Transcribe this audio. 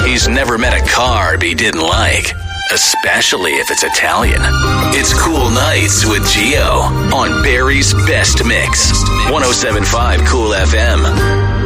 He's never met a carb he didn't like, especially if it's Italian. It's Cool Nights with Gio on Barry's Best Mix. 107.5 Cool FM.